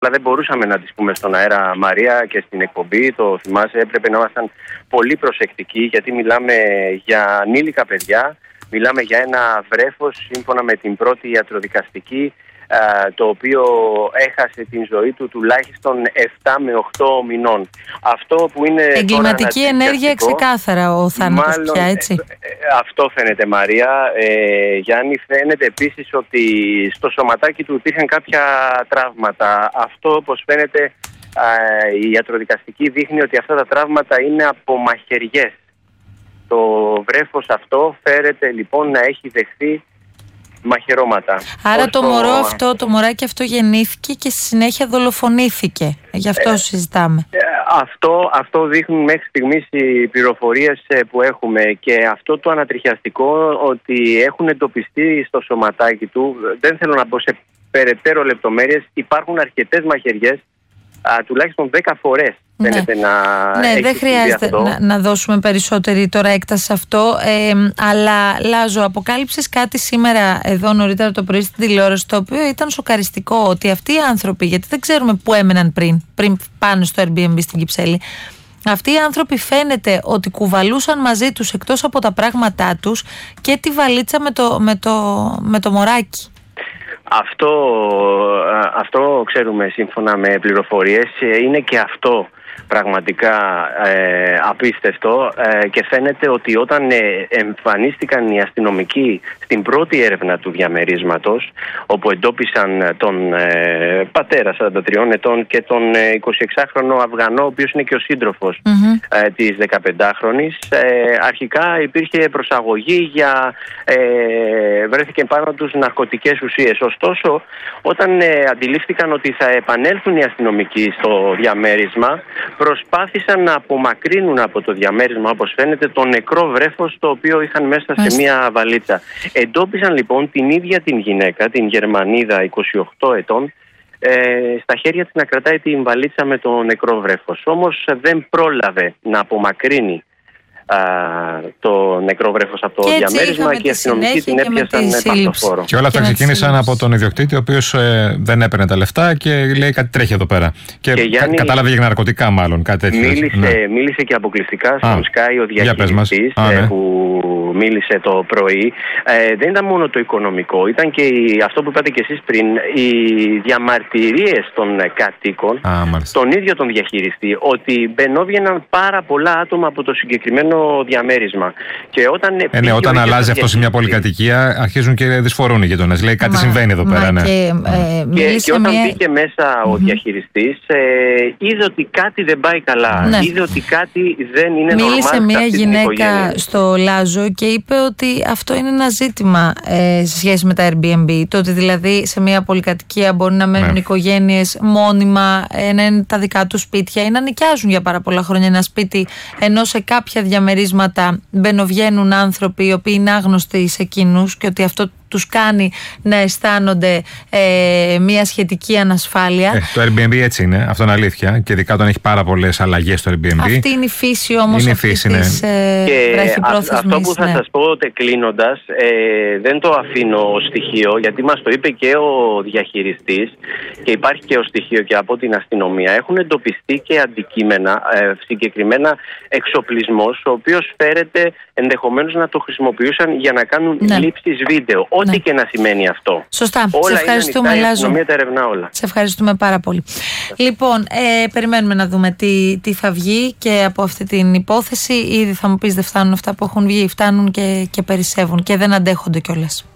αλλά δεν μπορούσαμε να τις πούμε στον αέρα, Μαρία, και στην εκπομπή. Το θυμάσαι, έπρεπε να ήμασταν πολύ προσεκτικοί, γιατί μιλάμε για ανήλικα παιδιά, μιλάμε για ένα βρέφος, σύμφωνα με την πρώτη ιατροδικαστική, το οποίο έχασε την ζωή του τουλάχιστον 7 με 8 μηνών. Αυτό που είναι εγκληματική ενέργεια ξεκάθαρα ο θάνατος πια, έτσι. Αυτό φαίνεται, Μαρία. Γιάννη, φαίνεται επίσης ότι στο σωματάκι του υπήρχαν κάποια τραύματα. Αυτό, όπως φαίνεται, η ιατροδικαστική δείχνει ότι αυτά τα τραύματα είναι από μαχαιριές. Το βρέφος αυτό φέρεται λοιπόν να έχει δεχθεί μαχαιρώματα. Άρα το μωράκι αυτό γεννήθηκε και στη συνέχεια δολοφονήθηκε. Γι' αυτό συζητάμε. Αυτό δείχνουν μέχρι στιγμής οι πληροφορίες που έχουμε, και αυτό το ανατριχιαστικό, ότι έχουν εντοπιστεί στο σωματάκι του, δεν θέλω να πω σε περαιτέρω λεπτομέρειες, υπάρχουν αρκετές μαχαιριές, τουλάχιστον 10 φορές. Δεν χρειάζεται να δώσουμε περισσότερη τώρα έκταση σε αυτό, αλλά Λάζο, αποκάλυψες κάτι σήμερα εδώ νωρίτερα το πρωί στην τηλεόραση, το οποίο ήταν σοκαριστικό, ότι αυτοί οι άνθρωποι, γιατί δεν ξέρουμε πού έμεναν πριν πάνε στο Airbnb στην Κυψέλη, αυτοί οι άνθρωποι φαίνεται ότι κουβαλούσαν μαζί τους, εκτός από τα πράγματά τους, και τη βαλίτσα με το μωράκι. Αυτό ξέρουμε σύμφωνα με πληροφορίες. Είναι και αυτό πραγματικά απίστευτο, και φαίνεται ότι όταν εμφανίστηκαν οι αστυνομικοί στην πρώτη έρευνα του διαμερίσματος, όπου εντόπισαν τον πατέρα 43 ετών και τον 26χρονο Αφγανό, ο οποίος είναι και ο σύντροφος της 15χρονης, αρχικά υπήρχε προσαγωγή για βρέθηκε πάνω τους ναρκωτικές ουσίες. Ωστόσο, όταν αντιλήφθηκαν ότι θα επανέλθουν οι αστυνομικοί στο διαμέρισμα, προσπάθησαν να απομακρύνουν από το διαμέρισμα, όπως φαίνεται, το νεκρό βρέφος, το οποίο είχαν μέσα σε μία βαλίτσα. Εντόπισαν λοιπόν την ίδια την γυναίκα, την Γερμανίδα 28 ετών, στα χέρια της να κρατάει την βαλίτσα με το νεκρό βρέφος. Όμως δεν πρόλαβε να απομακρύνει το νεκρό βρέφος από το διαμέρισμα, και οι αστυνομικοί την έπιασαν παρτοφόρο. Και όλα αυτά ξεκίνησαν από τον ιδιοκτήτη, ο οποίος δεν έπαιρνε τα λεφτά και λέει κάτι τρέχει εδώ πέρα. Και Γιάννη, κατάλαβε για ναρκωτικά, μάλλον κάτι τέτοιο. Μίλησε και αποκλειστικά στον Sky ο διαχειριστής που μίλησε το πρωί. Δεν ήταν μόνο το οικονομικό, ήταν και αυτό που είπατε και εσείς πριν, οι διαμαρτυρίες των κατοίκων, τον ίδιο τον διαχειριστή, ότι μπαινόβγαιναν πάρα πολλά άτομα από το συγκεκριμένο διαμέρισμα. Και όταν αλλάζει αυτό σε μια πολυκατοικία, αρχίζουν και δυσφορούν οι γειτονές. Λέει κάτι συμβαίνει εδώ πέρα. Και όταν μπήκε μέσα ο διαχειριστής, είδε ότι κάτι δεν πάει καλά. Είδε ότι κάτι δεν είναι normal. Μίλησε μια γυναίκα στο Λάζο και είπε ότι αυτό είναι ένα ζήτημα σε σχέση με τα Airbnb. Το ότι δηλαδή σε μια πολυκατοικία μπορεί να μένουν οικογένειες μόνιμα, να είναι τα δικά τους σπίτια ή να νοικιάζουν για πάρα πολλά χρόνια ένα σπίτι, ενώ σε κάποια διαμερίσματα μπαινοβγαίνουν άνθρωποι οι οποίοι είναι άγνωστοι σε εκείνους, και ότι αυτό τους κάνει να αισθάνονται μια σχετική ανασφάλεια. Το Airbnb έτσι είναι, αυτό είναι αλήθεια, και ειδικά όταν έχει πάρα πολλές αλλαγές στο Airbnb. Αυτή είναι η φύση όμως αυτής της βραχυπρόθεσμης. Αυτό που θα σας πω κλείνοντας, δεν το αφήνω ως στοιχείο, γιατί μας το είπε και ο διαχειριστής και υπάρχει και ως στοιχείο και από την αστυνομία. Έχουν εντοπιστεί και αντικείμενα, συγκεκριμένα εξοπλισμός, ο οποίος φέρεται ενδεχομένως να το χρησιμοποιούσαν για να κάνουν λήψεις βίντεο. Ό,τι και να σημαίνει αυτό. Σωστά. Όλα σε ευχαριστούμε, είναι ανοιχτά, η αστυνομία τα ερευνά όλα. Σε ευχαριστούμε πάρα πολύ. Λοιπόν, περιμένουμε να δούμε τι θα βγει και από αυτή την υπόθεση. Ήδη θα μου πεις δεν φτάνουν αυτά που έχουν βγει, φτάνουν και περισσεύουν και δεν αντέχονται κιόλας.